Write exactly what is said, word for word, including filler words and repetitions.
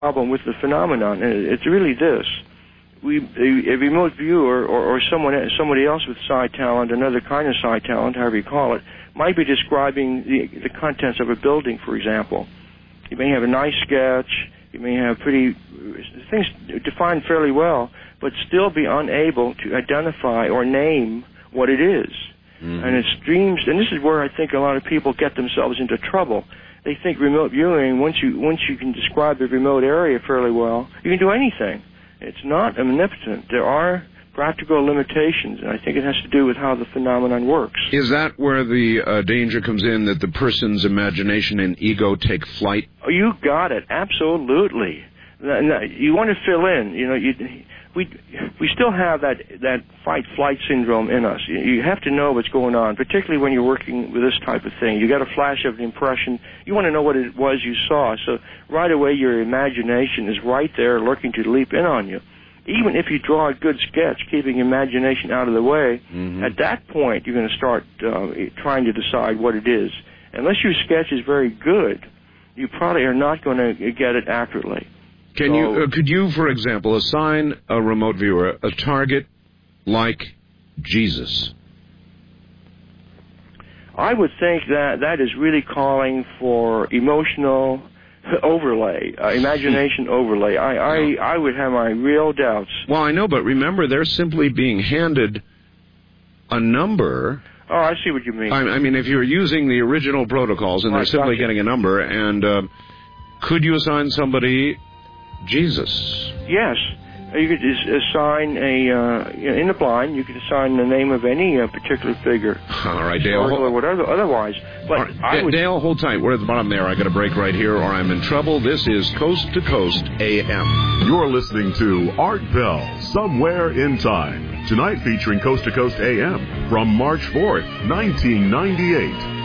problem with the phenomenon, and it's really this. We, a, a remote viewer or, or someone, somebody else with psi talent, another kind of psi talent, however you call it, might be describing the, the contents of a building, for example. You may have a nice sketch, you may have pretty things defined fairly well, but still be unable to identify or name what it is. Mm-hmm. And it's dreams, and this is where I think a lot of people get themselves into trouble. They think remote viewing, once you once you can describe the remote area fairly well, you can do anything. It's not omnipotent. There are practical limitations, and I think it has to do with how the phenomenon works. Is that where the uh, danger comes in, that the person's imagination and ego take flight? Oh, you got it. Absolutely. You want to fill in. You know, you, we we still have that that fight-flight syndrome in us. You have to know what's going on, particularly when you're working with this type of thing. You got a flash of an impression. You want to know what it was you saw. So right away, your imagination is right there, looking to leap in on you. Even if you draw a good sketch, keeping imagination out of the way, mm-hmm. at that point, you're going to start uh, trying to decide what it is. Unless your sketch is very good, you probably are not going to get it accurately. Can so, you, uh, could you, for example, assign a remote viewer a target like Jesus? I would think that that is really calling for emotional overlay, uh, imagination overlay. I, I, I would have my real doubts. Well, I know, but remember, they're simply being handed a number. Oh, I see what you mean. I, I mean, if you're using the original protocols and oh, they're simply gotcha. getting a number, and uh, could you assign somebody Jesus? Yes. You could assign a, uh, in the blind, you could assign the name of any uh, particular figure. All right, Dale. Or whatever, otherwise. But right, I would... Dale, hold tight. We're at the bottom there. I got a break right here, or I'm in trouble. This is Coast to Coast A M. You're listening to Art Bell, Somewhere in Time. Tonight featuring Coast to Coast A M from March fourth, nineteen ninety-eight.